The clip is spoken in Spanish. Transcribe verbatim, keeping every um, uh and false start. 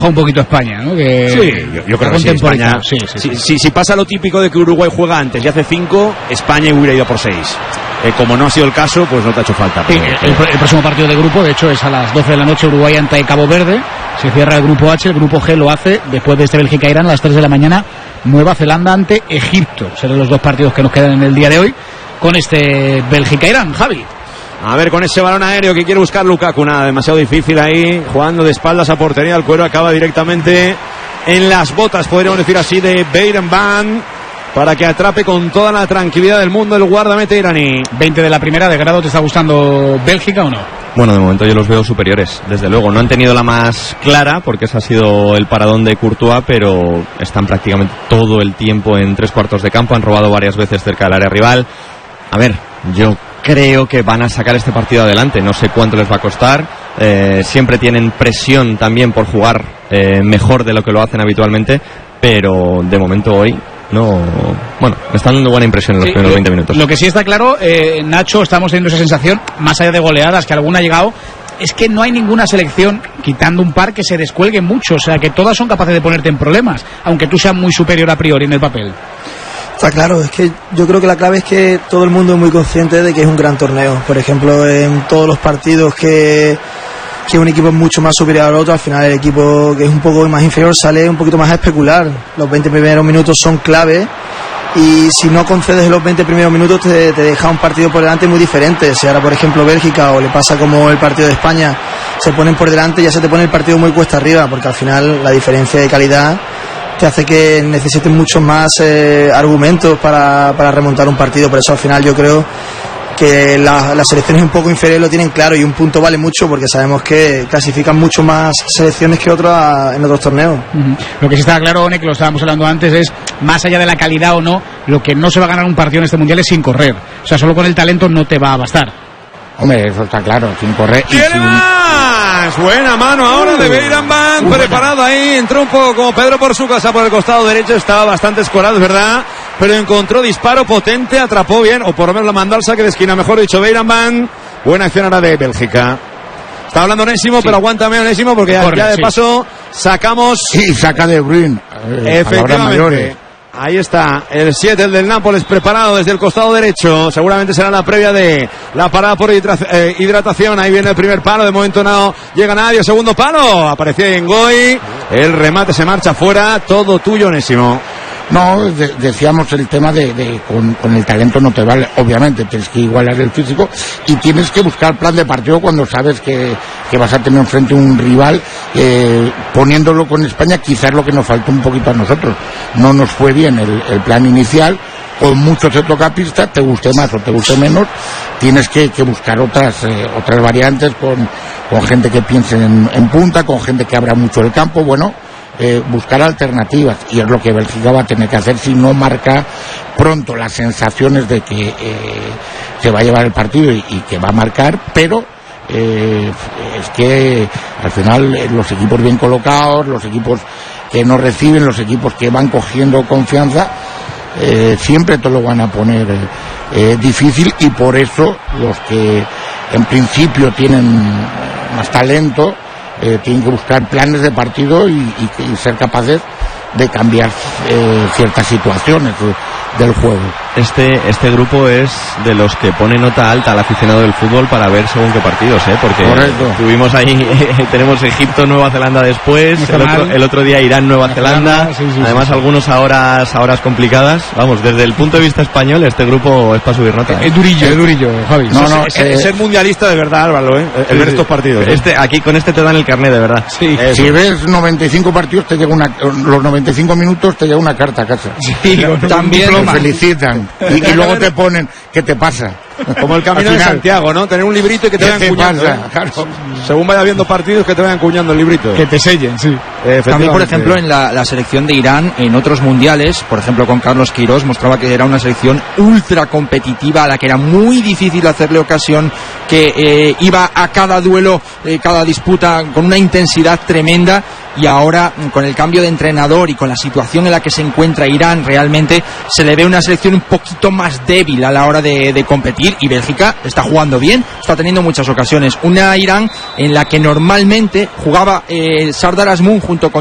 un poquito España, ¿no? Que sí, yo, yo creo que sí, España, sí, sí, sí. Si, si, si pasa lo típico de que Uruguay juega antes y hace cinco, España hubiera ido por seis. Eh, como no ha sido el caso, pues no te ha hecho falta. Sí, pero, el, el próximo partido de grupo, de hecho, es a las doce de la noche, Uruguay ante Cabo Verde. Se cierra el grupo H, el grupo G lo hace después de este Bélgica-Irán a las tres de la mañana, Nueva Zelanda ante Egipto. Serán los dos partidos que nos quedan en el día de hoy con este Bélgica-Irán. Javi. A ver, con ese balón aéreo que quiere buscar Lukaku, nada, demasiado difícil ahí, jugando de espaldas a portería, el cuero acaba directamente en las botas, podríamos decir así, de Beirenband, para que atrape con toda la tranquilidad del mundo el guardameta iraní. veinte de la primera de grado, ¿te está gustando Bélgica o no? Bueno, de momento yo los veo superiores, desde luego. No han tenido la más clara, porque ese ha sido el paradón de Courtois, pero están prácticamente todo el tiempo en tres cuartos de campo, han robado varias veces cerca del área rival. A ver, yo creo que van a sacar este partido adelante, no sé cuánto les va a costar, eh, siempre tienen presión también por jugar eh, mejor de lo que lo hacen habitualmente, pero de momento hoy no, bueno, me están dando buena impresión en los sí, primeros veinte minutos. Lo que sí está claro, eh, Nacho, estamos teniendo esa sensación, más allá de goleadas, que alguna ha llegado, es que no hay ninguna selección, quitando un par, que se descuelgue mucho, o sea, que todas son capaces de ponerte en problemas, aunque tú seas muy superior a priori en el papel. Está claro, es que yo creo que la clave es que todo el mundo es muy consciente de que es un gran torneo. Por ejemplo, en todos los partidos que, que un equipo es mucho más superior al otro, al final el equipo que es un poco más inferior sale un poquito más a especular. Los veinte primeros minutos son clave y si no concedes los veinte primeros minutos te, te deja un partido por delante muy diferente. Si ahora, por ejemplo, Bélgica o le pasa como el partido de España, se ponen por delante, ya se te pone el partido muy cuesta arriba, porque al final la diferencia de calidad te hace que necesites muchos más eh, argumentos para, para remontar un partido. Por eso al final yo creo que la, las selecciones un poco inferiores lo tienen claro y un punto vale mucho porque sabemos que clasifican mucho más selecciones que otras en otros torneos. Uh-huh. Lo que sí está claro, One, que lo estábamos hablando antes, es más allá de la calidad o no, lo que no se va a ganar un partido en este mundial es sin correr. O sea, solo con el talento no te va a bastar. Hombre, eso está claro, sin correr y sin... más! Buena mano ahora de Beirenband, uh, preparado ahí, entró un poco como Pedro por su casa por el costado derecho, estaba bastante escorado, es verdad, pero encontró disparo potente, atrapó bien, o por lo menos lo mandó al saque de esquina, mejor dicho, Beirenband. Buena acción ahora de Bélgica. Está hablando Onésimo, sí. Pero aguántame, Onésimo, porque Corre, ya de sí. paso sacamos... Sí, saca de Bruyne. Eh, Efectivamente. Ahí está, el siete, el del Nápoles, preparado desde el costado derecho. Seguramente será la previa de la parada por hidratación. Ahí viene el primer palo, de momento no llega nadie. Segundo palo, aparecía ahí en Goy. El remate se marcha fuera, todo tuyo, Onésimo. No, de, decíamos el tema de, de con, con el talento no te vale, obviamente tienes que igualar el físico y tienes que buscar plan de partido cuando sabes que, que vas a tener enfrente un rival. Eh, poniéndolo con España quizás lo que nos faltó un poquito a nosotros, no nos fue bien el, el plan inicial, con muchos centrocampistas, te guste más o te guste menos, tienes que, que buscar otras eh, otras variantes con, con gente que piense en, en punta, con gente que abra mucho el campo, bueno, Eh, buscar alternativas, y es lo que Bélgica va a tener que hacer si no marca pronto las sensaciones de que eh, se va a llevar el partido y, y que va a marcar, pero eh, es que al final eh, los equipos bien colocados, los equipos que no reciben, los equipos que van cogiendo confianza, eh, siempre te lo van a poner eh, eh, difícil, y por eso los que en principio tienen más talento Eh, tienen que buscar planes de partido y, y, y ser capaces de cambiar eh, ciertas situaciones de, del juego. Este este grupo es de los que pone nota alta al aficionado del fútbol para ver según qué partidos, ¿eh? Porque Correcto. Tuvimos ahí, eh, tenemos Egipto, Nueva Zelanda después, el otro, el otro día Irán, Nueva Zelanda, sí, sí, además sí, sí. algunos a horas, a horas complicadas. Vamos, desde el punto de vista español, este grupo es para subir nota. ¿eh? Es durillo, es durillo, Javi. No, no, es, eh, es ser mundialista de verdad, Álvaro, ¿eh? El sí, ver estos partidos. ¿eh? Este, aquí con este te dan el carnet de verdad. Sí. Si ves noventa y cinco partidos, te llega una, los noventa y cinco minutos te llega una carta a casa. Sí, también te felicitan. Y, y luego te ponen, ¿qué te pasa? Como el Camino de Santiago, ¿no? Tener un librito y que te vayan cuñando. ¿eh? Claro. Según vaya viendo partidos, que te vayan cuñando el librito. Que te sellen, sí. También, por ejemplo, en la, la selección de Irán, en otros mundiales, por ejemplo, con Carlos Queiroz, mostraba que era una selección ultra competitiva, a la que era muy difícil hacerle ocasión, que eh, iba a cada duelo, eh, cada disputa con una intensidad tremenda. Y ahora, con el cambio de entrenador y con la situación en la que se encuentra Irán, realmente se le ve una selección un poquito más débil a la hora de, de competir. difícil, y Bélgica está jugando bien, está teniendo muchas ocasiones. Una Irán en la que normalmente jugaba eh, Sardar Azmoun junto con